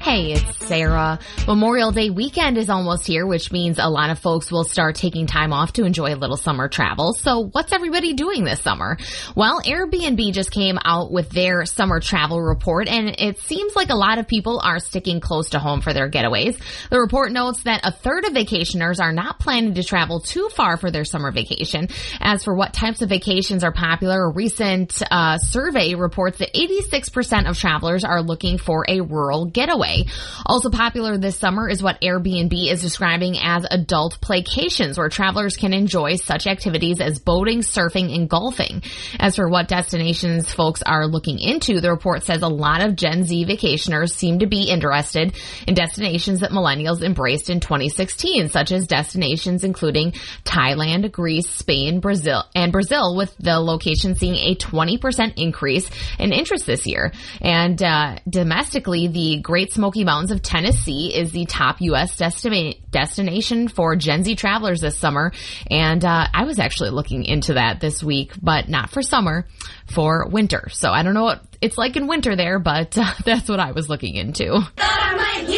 Hey, it's Sarah. Memorial Day weekend is almost here, which means a lot of folks will start taking time off to enjoy a little summer travel. So what's everybody doing this summer? Well, Airbnb just came out with their summer travel report, and it seems like a lot of people are sticking close to home for their getaways. The report notes that a third of vacationers are not planning to travel too far for their summer vacation. As for what types of vacations are popular, a recent survey reports that 86% of travelers are looking for a rural getaway. Also popular this summer is what Airbnb is describing as adult playcations, where travelers can enjoy such activities as boating, surfing, and golfing. As for what destinations folks are looking into, the report says a lot of Gen Z vacationers seem to be interested in destinations that millennials embraced in 2016, such as destinations including Thailand, Greece, Spain, Brazil, with the location seeing a 20% increase in interest this year. And domestically, the Great Smoky Mountains of Tennessee is the top U.S. destination for Gen Z travelers this summer. And I was actually looking into that this week, but not for summer, for winter. So I don't know what it's like in winter there, but that's what I was looking into.